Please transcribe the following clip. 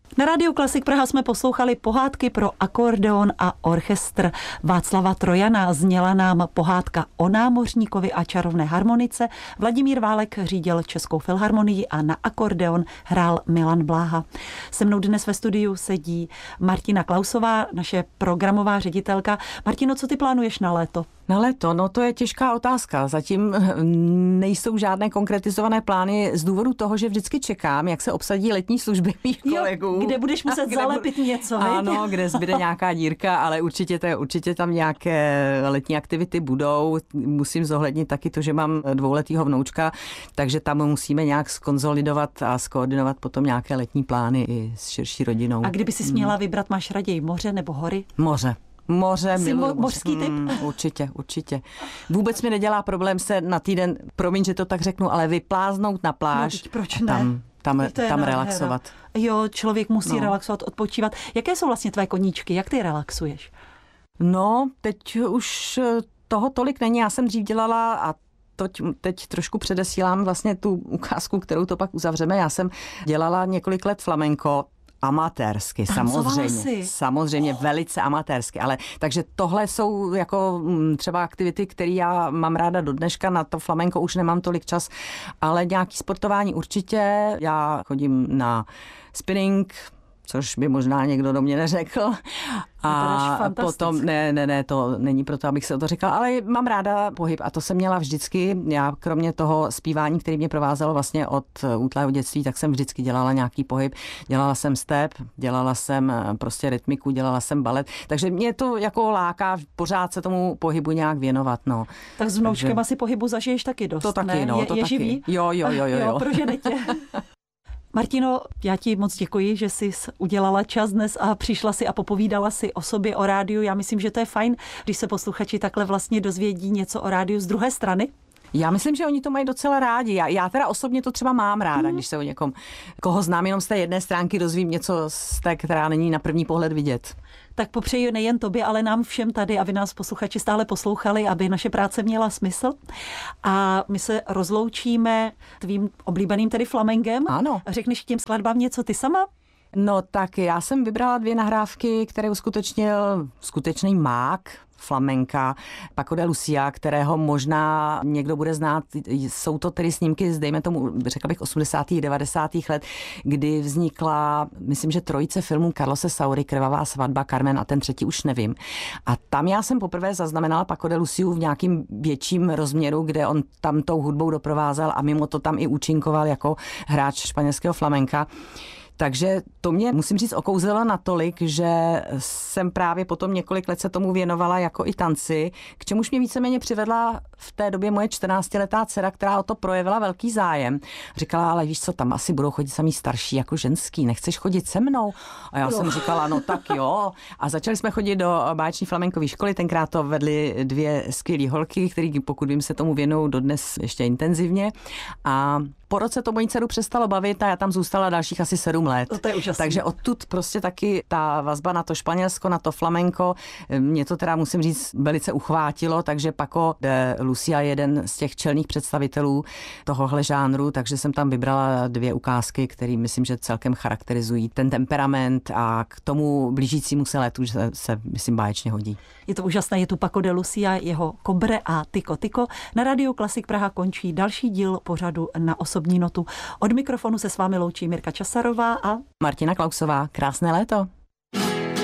Na Rádiu Klasik Praha jsme poslouchali pohádky pro akordeon a orchestr Václava Trojana. Zněla nám pohádka o námořníkovi a čarovné harmonice. Vladimír Válek řídil Českou filharmonii a na akordeon hrál Milan Bláha. Se mnou dnes ve studiu sedí Martina Klausová, naše programová ředitelka. Martino, co ty plánuješ na léto? Na léto, no to je těžká otázka. Zatím nejsou žádné konkretizované plány z důvodu toho, že vždycky čekám, jak se obsadí letní služby mých kolegů. Kde budeš muset zalepit něco, ano, kde zbyde nějaká dírka, ale určitě tam nějaké letní aktivity budou. Musím zohlednit taky to, že mám dvouletýho vnoučka, takže tam musíme nějak skonzolidovat a skoordinovat potom nějaké letní plány i s širší rodinou. A kdyby si směla vybrat, máš raději moře nebo hory? Moře, miluji mořský typ? Určitě. Vůbec mi nedělá problém se na týden, promiň, že to tak řeknu, ale vypláznout na pláž. No, proč ne? Tam relaxovat. Jo, člověk musí relaxovat, odpočívat. Jaké jsou vlastně tvé koníčky? Jak ty relaxuješ? No, teď už toho tolik není. Já jsem dřív dělala a teď trošku předesílám vlastně tu ukázku, kterou to pak uzavřeme. Já jsem dělala několik let flamenko, amatérsky, samozřejmě velice amatérsky, ale takže tohle jsou jako třeba aktivity, které já mám ráda do dneška, na to flamenko už nemám tolik čas, ale nějaký sportování určitě, já chodím na spinning, což by možná někdo do mě neřekl. A potom, ne, to není proto, abych se o to řekla, ale mám ráda pohyb a to jsem měla vždycky. Já kromě toho zpívání, který mě provázelo vlastně od útlého dětství, tak jsem vždycky dělala nějaký pohyb. Dělala jsem step, dělala jsem prostě rytmiku, dělala jsem balet, takže mě to jako láká pořád se tomu pohybu nějak věnovat. No. Tak s vnoučkem asi pohybu zažiješ taky dost, to taky, ne? Je živý? Jo. Prožene tě. Martino, já ti moc děkuji, že jsi udělala čas dnes a přišla si a popovídala si o sobě, o rádiu. Já myslím, že to je fajn, když se posluchači takhle vlastně dozvědí něco o rádiu z druhé strany. Já myslím, že oni to mají docela rádi. Já teda osobně to třeba mám ráda, když se o někom, koho znám jenom z té jedné stránky, dozvím něco z té, která není na první pohled vidět. Tak popřeji nejen tobě, ale nám všem tady, aby nás posluchači stále poslouchali, aby naše práce měla smysl. A my se rozloučíme tvým oblíbeným tedy flamenkem. Ano. Řekneš k těm skladbám něco ty sama? No tak já jsem vybrala 2 nahrávky, které uskutečnil skutečný mák flamenka Paco de Lucia, kterého možná někdo bude znát. Jsou to tedy snímky z, dejme tomu, řekla bych 80. 90. let, kdy vznikla, myslím, že trojice filmů Carlose Saury, Krvavá svatba, Carmen a ten třetí už nevím. A tam já jsem poprvé zaznamenala Paco de Luciu v nějakým větším rozměru, kde on tam tou hudbou doprovázel a mimo to tam i účinkoval jako hráč španělského flamenka. Takže to mě, musím říct, okouzelo natolik, že jsem právě potom několik let se tomu věnovala jako i tanci, k čemuž mě víceméně přivedla v té době moje 14letá dcera, která o to projevila velký zájem. Říkala, ale víš co, tam asi budou chodit samý starší jako ženský, nechceš chodit se mnou? A já jsem říkala, no tak jo. A začali jsme chodit do báječní flamenkové školy, tenkrát to vedly 2 skvělé holky, které pokud vím se tomu věnují dodnes ještě intenzivně. A po roce to moji dceru přestalo bavit a já tam zůstala dalších asi 7 let. To je úžasné. Takže odtud prostě taky ta vazba na to Španělsko, na to flamenko, mě to teda musím říct velice uchvátilo, takže Paco de Lucia je jeden z těch čelných představitelů tohohle žánru, takže jsem tam vybrala 2 ukázky, které myslím, že celkem charakterizují ten temperament a k tomu blížícímu se letu se myslím báječně hodí. Je to úžasné, je tu Paco de Lucia, jeho Kobre a Tyko Tyko. Na Rádiu Klasik Praha končí další díl pořadu Na osobní notu. Od mikrofonu se s vámi loučí Mirka Časarová a Martina Klausová. Krásné léto.